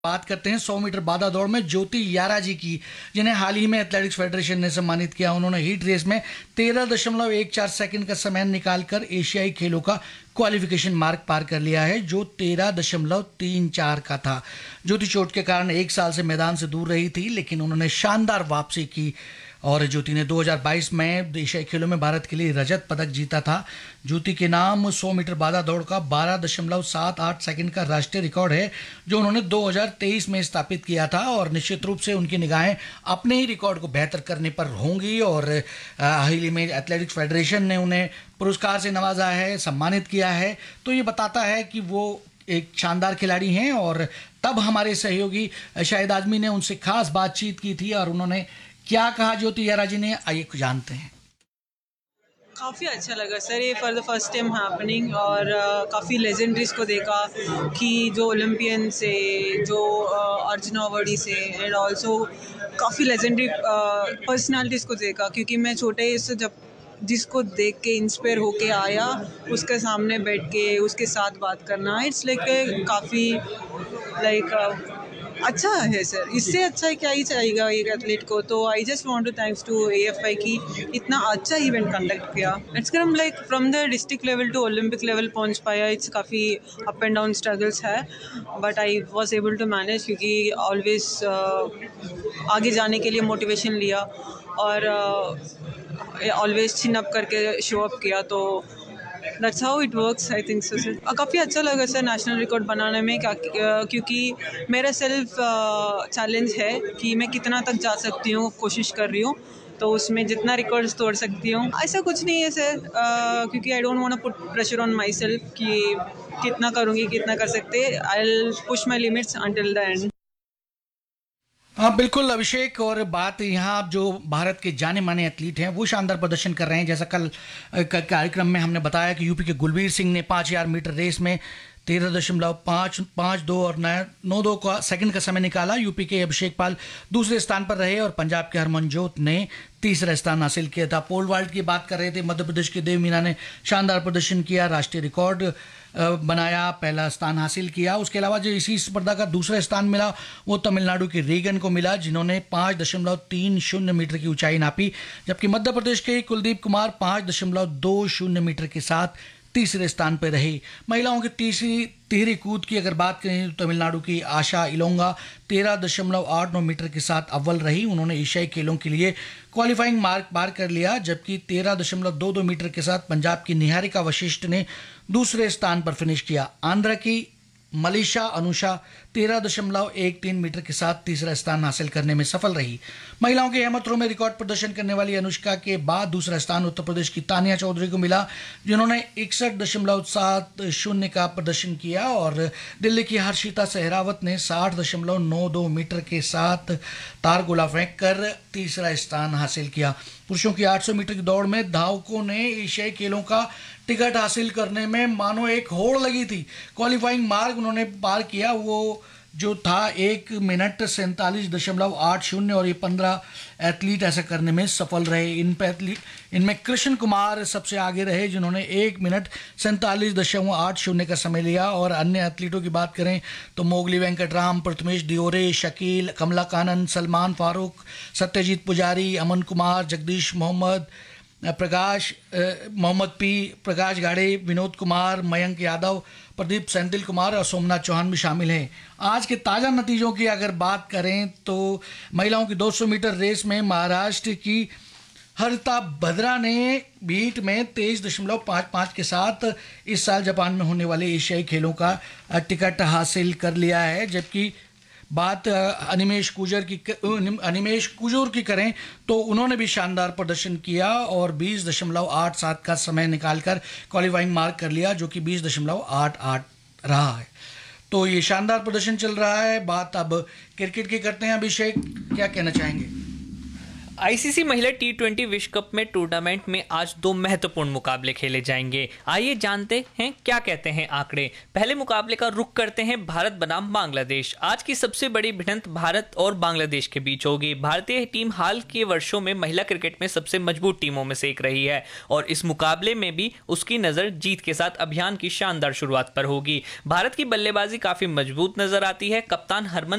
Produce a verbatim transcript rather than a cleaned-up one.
बात करते हैं सौ मीटर बाधा दौड़ में ज्योति यारा जी की, जिन्हें हाल ही में एथलेटिक्स फेडरेशन ने सम्मानित किया। उन्होंने हीट रेस में तेरह दशमलव एक चार सेकंड का समय निकालकर एशियाई खेलों का क्वालिफिकेशन मार्क पार कर लिया है, जो तेरह दशमलव तीन चार का था। ज्योति चोट के कारण एक साल से मैदान से दूर रही थी, लेकिन उन्होंने शानदार वापसी की और ज्योति ने दो हज़ार बाईस में एशियाई खेलों में भारत के लिए रजत पदक जीता था। ज्योति के नाम सौ मीटर बाधा दौड़ का बारह दशमलव सात आठ सेकंड का राष्ट्रीय रिकॉर्ड है, जो उन्होंने दो हज़ार तेईस में स्थापित किया था। और निश्चित रूप से उनकी निगाहें अपने ही रिकॉर्ड को बेहतर करने पर होंगी और हाल ही में एथलेटिक्स फेडरेशन ने उन्हें पुरस्कार से नवाजा है, सम्मानित किया है। तो ये बताता है कि वो एक शानदार खिलाड़ी हैं। और तब हमारे सहयोगी शाहिद आजमी ने उनसे खास बातचीत की थी और उन्होंने क्या कहा ज्योति यारा जी ने, आइए कुछ जानते हैं। काफ़ी अच्छा लगा सर, ये for the first time happening और uh, काफ़ी लेजेंडरीज को देखा कि जो ओलंपियन से, जो uh, अर्जुन अवार्डी से एंड ऑल्सो काफ़ी लेजेंडरी पर्सनालिटीज़ को देखा, क्योंकि मैं छोटे से जब जिसको देख के इंस्पायर होके आया, उसके सामने बैठ के उसके साथ बात करना, इट्स लाइक काफ़ी लाइक अच्छा है सर। इससे अच्छा क्या ही चाहिएगा एक एथलीट को। तो I just want to thanks to AFI की इतना अच्छा इवेंट कंडक्ट किया। It's come like from the district level two Olympic level पहुंच पाया। इट्स काफ़ी अप एंड डाउन स्ट्रगल्स है, but I was able to manage, क्योंकि ऑलवेज uh, आगे जाने के लिए मोटिवेशन लिया और ऑलवेज चिन अप करके शो अप किया। तो that's how it works, I think so sir. काफ़ी अच्छा लगा सर नेशनल रिकॉर्ड बनाने में, क्या क्योंकि मेरा सेल्फ चैलेंज है कि मैं कितना तक जा सकती हूँ, कोशिश कर रही हूँ। तो उसमें जितना रिकॉर्ड्स तोड़ सकती हूँ, ऐसा कुछ नहीं है सर, uh, क्योंकि I don't want to put pressure on my self कि कितना करूँगी, कितना कर सकते। I will push my limits until the end. हाँ बिल्कुल अभिषेक, और बात यहाँ जो भारत के जाने माने एथलीट हैं वो शानदार प्रदर्शन कर रहे हैं। जैसा कल कार्यक्रम में हमने बताया कि यूपी के गुलबीर सिंह ने पाँच हजार मीटर रेस में तेरह दशमलव पाँच पाँच दो और नौ दो का सेकंड का समय निकाला। यूपी के अभिषेक पाल दूसरे स्थान पर रहे और पंजाब के हरमनजोत ने तीसरा स्थान हासिल किया था। पोल वाल्ट की बात कर रहे थे, मध्य प्रदेश के देव मीना ने शानदार प्रदर्शन किया, राष्ट्रीय रिकॉर्ड बनाया, पहला स्थान हासिल किया। उसके अलावा जो इसी स्पर्धा का दूसरा स्थान मिला वो तमिलनाडु के रेगन को मिला, जिन्होंने पाँच दशमलव तीन शून्य मीटर की ऊंचाई नापी, जबकि मध्य प्रदेश के कुलदीप कुमार पाँच दशमलव दो शून्य मीटर के साथ तीसरे स्थान पर रहे। महिलाओं की तीसरी तिहरी कूद की अगर बात करें तो तमिलनाडु की आशा इलोंगा तेरह दशमलव आठ नौ मीटर के साथ अव्वल रही। उन्होंने एशियाई खेलों के लिए क्वालिफाइंग मार्क पार कर लिया, जबकि तेरह दशमलव दो दो मीटर के साथ पंजाब की निहारिका वशिष्ठ ने दूसरे स्थान पर फिनिश किया। आंध्र की मलीशा अनुषा तेरह दशमलव एक तीन मीटर के साथ तीसरा स्थान हासिल करने में सफल रही। महिलाओं के हेमत थ्रो में रिकॉर्ड प्रदर्शन करने वाली अनुष्का के बाद दूसरा स्थान उत्तर प्रदेश की तानिया चौधरी को मिला, जिन्होंने इकसठ दशमलव सात शून्य का प्रदर्शन किया। और दिल्ली की हर्षिता सहरावत ने साठ दशमलव नौ दो मीटर के साथ तार गोला फेंक कर तीसरा स्थान हासिल किया। पुरुषों की आठ सौ मीटर की दौड़ में धावकों ने एशियाई खेलों का टिकट हासिल करने में मानो एक होड़ लगी थी। क्वालिफाइंग मार्क उन्होंने पार किया, वो जो था एक मिनट सैंतालीस दशमलव आठ शून्य, और ये पंद्रह एथलीट ऐसा करने में सफल रहे। इन पे एथलीट इनमें कृष्ण कुमार सबसे आगे रहे, जिन्होंने एक मिनट सैंतालीस दशमलव आठ शून्य का समय लिया। और अन्य एथलीटों की बात करें तो मोगली वेंकटराम, प्रथमेश दियोरे, शकील, कमला कानन, सलमान फारूक, सत्यजीत पुजारी, अमन कुमार, जगदीश मोहम्मद, प्रकाश मोहम्मद पी, प्रकाश गाड़े, विनोद कुमार, मयंक यादव, प्रदीप सेंथिल कुमार और सोमनाथ चौहान भी शामिल हैं। आज के ताज़ा नतीजों की अगर बात करें तो महिलाओं की दो सौ मीटर रेस में महाराष्ट्र की हरिता भद्रा ने बीट में तेईस दशमलव पाँच पाँच के साथ इस साल जापान में होने वाले एशियाई खेलों का टिकट हासिल कर लिया है। जबकि बात अनिमेश कुजूर की अनिमेश कुजूर की करें तो उन्होंने भी शानदार प्रदर्शन किया और बीस दशमलव आठ सात का समय निकालकर क्वालिफाइंग मार्क कर लिया, जो कि बीस दशमलव आठ आठ रहा है। तो ये शानदार प्रदर्शन चल रहा है। बात अब क्रिकेट की करते हैं। अभिषेक, क्या कहना चाहेंगे? आईसीसी महिला टी ट्वेंटी विश्व कप में टूर्नामेंट में आज दो महत्वपूर्ण मुकाबले खेले जाएंगे। आइए जानते हैं क्या कहते हैं आंकड़े। पहले मुकाबले का रुख करते हैं भारत बनाम बांग्लादेश। आज की सबसे बड़ी भिड़ंत भारत और बांग्लादेश के बीच होगी। भारतीय टीम हाल के वर्षों में महिला क्रिकेट में सबसे मजबूत टीमों में से एक रही है और इस मुकाबले में भी उसकी नजर जीत के साथ अभियान की शानदार शुरुआत पर होगी। भारत की बल्लेबाजी काफी मजबूत नजर आती है। कप्तान हरमन